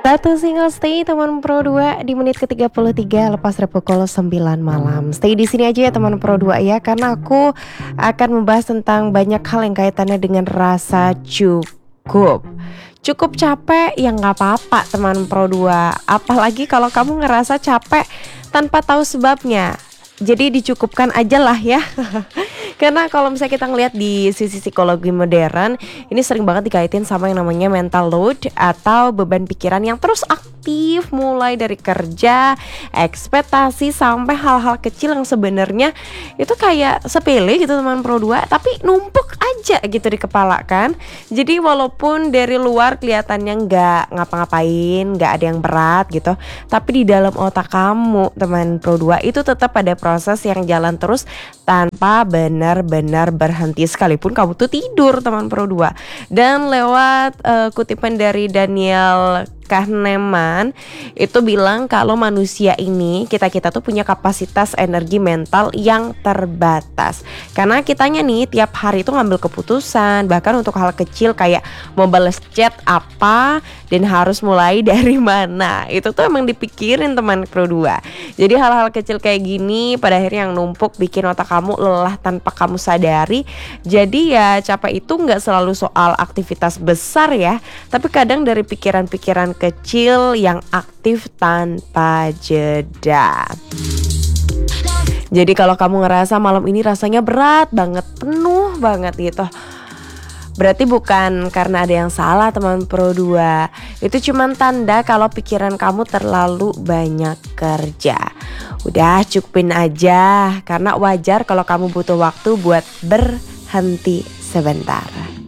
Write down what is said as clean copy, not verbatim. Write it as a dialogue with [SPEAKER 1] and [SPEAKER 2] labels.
[SPEAKER 1] Satu single stay teman Pro 2 di menit ke-33 lepas dari pukul 9 malam. Stay di sini aja ya teman Pro 2 ya, karena aku akan membahas tentang banyak hal yang kaitannya dengan rasa cukup. Cukup capek ya nggak apa-apa teman Pro 2. Apalagi kalau kamu ngerasa capek tanpa tahu sebabnya. Jadi dicukupkan aja lah ya. Karena kalau misalnya kita ngelihat di sisi psikologi modern, ini sering banget dikaitin sama yang namanya mental load atau beban pikiran yang terus aktif, mulai dari kerja, ekspektasi sampai hal-hal kecil yang sebenarnya itu kayak sepele gitu teman Pro 2, tapi numpuk aja gitu di kepala kan. Jadi walaupun dari luar kelihatannya nggak ngapa-ngapain, nggak ada yang berat gitu, tapi di dalam otak kamu teman Pro 2 itu tetap ada proses yang jalan terus tanpa benar-benar berhenti sekalipun kamu tuh tidur teman Pro 2. Dan lewat kutipan dari Daniel Kahneman itu bilang kalau manusia ini kita tuh punya kapasitas energi mental yang terbatas. Karena kitanya nih tiap hari itu ngambil keputusan, bahkan untuk hal kecil kayak mau bales chat apa dan harus mulai dari mana. Itu tuh emang dipikirin teman Pro 2. Jadi hal-hal kecil kayak gini pada akhirnya yang numpuk bikin otak kamu lelah tanpa kamu sadari. Jadi ya capek itu nggak selalu soal aktivitas besar ya, tapi kadang dari pikiran-pikiran kecil yang aktif tanpa jeda. Jadi kalau kamu ngerasa malam ini rasanya berat banget, penuh banget gitu, berarti bukan karena ada yang salah teman Pro 2. Itu cuman tanda kalau pikiran kamu terlalu banyak kerja. Udah cukupin aja, karena wajar kalau kamu butuh waktu buat berhenti sebentar.